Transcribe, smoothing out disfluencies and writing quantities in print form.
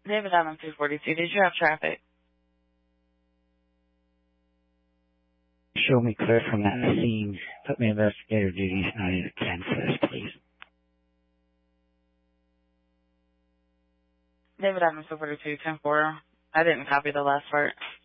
David Island 242, did you have traffic? Show me clear from that scene. Put me investigator duties 9 to 10 first, please. David Island 242, 10-4. I didn't copy the last part.